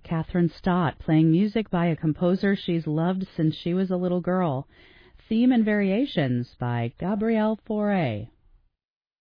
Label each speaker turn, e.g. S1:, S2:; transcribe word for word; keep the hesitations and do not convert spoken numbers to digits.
S1: Catherine Stott, playing music by a composer she's loved since she was a little girl. Theme and Variations by Gabrielle Fauré.